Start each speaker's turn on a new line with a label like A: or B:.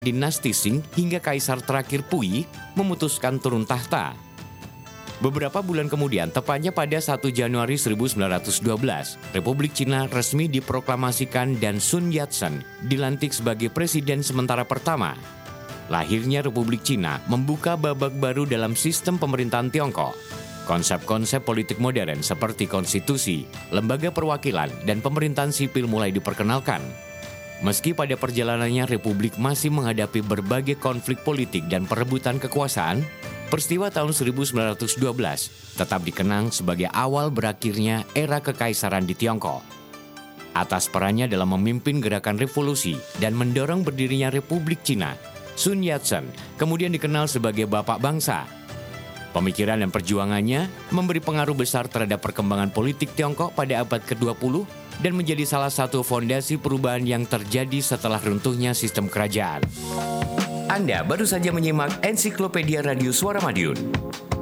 A: dinasti Qing hingga kaisar terakhir Puyi memutuskan turun tahta. Beberapa bulan kemudian, tepatnya pada 1 Januari 1912, Republik Cina resmi diproklamasikan dan Sun Yat-sen dilantik sebagai presiden sementara pertama. Lahirnya Republik Cina membuka babak baru dalam sistem pemerintahan Tiongkok. Konsep-konsep politik modern seperti konstitusi, lembaga perwakilan, dan pemerintahan sipil mulai diperkenalkan. Meski pada perjalanannya Republik masih menghadapi berbagai konflik politik dan perebutan kekuasaan, peristiwa tahun 1912 tetap dikenang sebagai awal berakhirnya era kekaisaran di Tiongkok. Atas perannya dalam memimpin gerakan revolusi dan mendorong berdirinya Republik Cina, Sun Yat-sen kemudian dikenal sebagai Bapak Bangsa. Pemikiran dan perjuangannya memberi pengaruh besar terhadap perkembangan politik Tiongkok pada abad ke-20 dan menjadi salah satu fondasi perubahan yang terjadi setelah runtuhnya sistem kerajaan. Anda baru saja menyimak Ensiklopedia Radio Suara Madiun.